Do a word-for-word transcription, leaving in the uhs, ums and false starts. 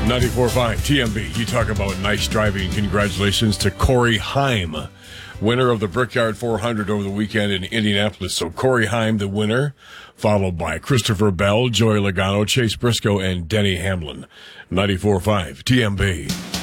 ninety-four point five T M B. You talk about nice driving. Congratulations to Corey Heim, winner of the Brickyard four hundred over the weekend in Indianapolis. So Corey Heim, the winner, followed by Christopher Bell, Joey Logano, Chase Briscoe, and Denny Hamlin. ninety-four point five T M B.